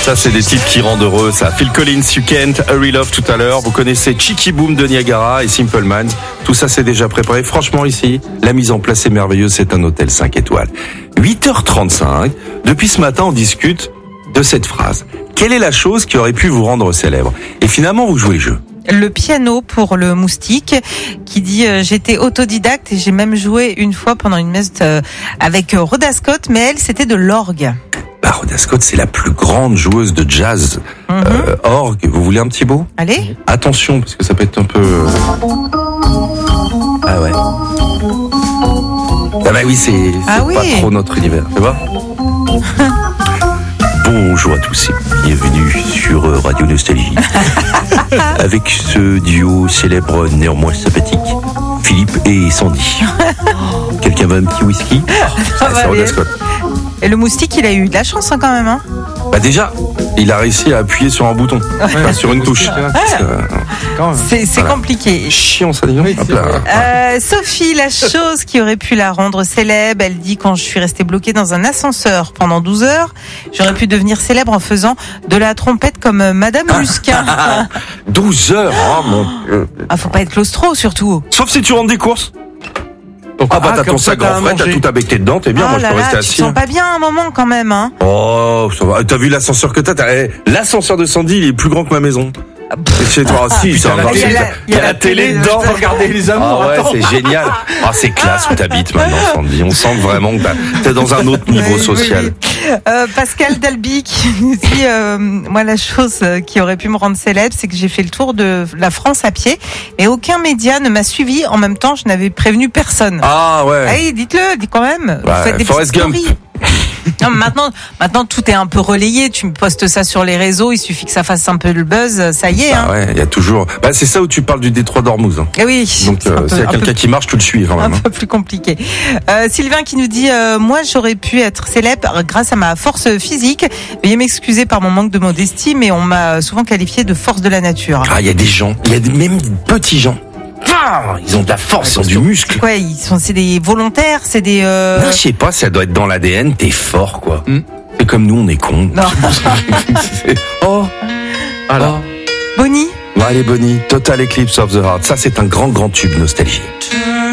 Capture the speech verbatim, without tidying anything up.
Ça, c'est des titres qui rendent heureux, ça. Phil Collins, You Can't, Hurry Love tout à l'heure. Vous connaissez Cheeky Boom de Niagara et Simple Minds. Tout ça, c'est déjà préparé. Franchement, ici, la mise en place est merveilleuse. C'est un hôtel cinq étoiles. huit heures trente-cinq. Depuis ce matin, on discute de cette phrase. Quelle est la chose qui aurait pu vous rendre célèbre? Et finalement, vous jouez le jeu. Le piano pour le moustique qui dit euh, j'étais autodidacte et j'ai même joué une fois pendant une messe euh, avec euh, Rhoda Scott, mais elle c'était de l'orgue. Bah, Rhoda Scott, c'est la plus grande joueuse de jazz. Mm-hmm. Euh, orgue, vous voulez un petit mot? Allez. Attention, parce que ça peut être un peu... euh, Ah ouais. Ah bah oui, c'est, c'est Ah pas oui. trop notre univers, tu vois. Bonjour à tous et bienvenue sur Radio Nostalgie. Avec ce duo célèbre néanmoins sympathique, Philippe et Sandy. Quelqu'un veut un petit whisky? Ah, va c'est Rhoda bien. Scott. Et le moustique, il a eu de la chance hein, quand même. Hein. Bah déjà, il a réussi à appuyer sur un bouton, enfin, sur une touche. Parce que, euh, C'est, c'est Voilà. compliqué. chiant ça, dis donc. Oui, Hop c'est là. vrai. Euh, Sophie, la chose qui aurait pu la rendre célèbre, elle dit quand je suis restée bloquée dans un ascenseur pendant douze heures, j'aurais pu devenir célèbre en faisant de la trompette comme Madame Musquin. douze heures, oh mon Dieu. Ah, faut pas être claustro surtout. Sauf si tu rentres des courses. Donc, Ah bah t'as comme ton ça, sac t'as en à frais, t'as manger. tout abbecté dedans, t'es bien, oh moi je là peux là, rester tu te assis. sens pas bien un moment quand même. Hein. Oh, ça va. T'as vu l'ascenseur que t'as, t'as... eh, l'ascenseur de Sandy, il est plus grand que ma maison. C'est chez toi, ah, si, c'est un la grand- télé, il y a, il y a la télé dedans. Je peux regarder les amours. Ah ouais, attends. c'est génial. Ah, c'est classe où t'habites maintenant, Sandy. On sent vraiment que t'as- t'es dans un autre niveau Oui, social. oui, oui. Euh, Pascal Dalby qui nous dit euh, moi la chose euh, qui aurait pu me rendre célèbre, c'est que j'ai fait le tour de la France à pied et aucun média ne m'a suivi. En même temps, je n'avais prévenu personne. Ah ouais. Allez, dites-le, dites quand même. Vous Ouais, faites des Forrest petites Gump. stories. Non, mais maintenant, maintenant tout est un peu relayé. Tu me postes ça sur les réseaux, il suffit que ça fasse un peu le buzz, ça y est. Ah Hein. ouais, il y a toujours. Bah c'est ça où tu parles du détroit d'Ormuz. Hein. Eh oui. Donc c'est un euh, peu- s'il y a un peu quelqu'un qui marche, tu le suis quand un même. hein. peu plus compliqué. Euh, Sylvain qui nous dit euh, moi j'aurais pu être célèbre grâce à ma force physique. Veuillez m'excuser par mon manque de modestie, mais on m'a souvent qualifié de force de la nature. Ah, il y a des gens, il y a des- même des petits gens. Ah, ils ont de la force, ils ont du muscle. Ouais, ils sont c'est des volontaires, c'est des. Euh... Non, je sais pas, ça doit être dans l'A D N, t'es fort quoi. Hmm. C'est comme nous, on est cons. Non. C'est- oh, Alors, Bonnie. bon, allez Bonnie, Total Eclipse of the Heart. Ça, c'est un grand, grand tube nostalgie. Turn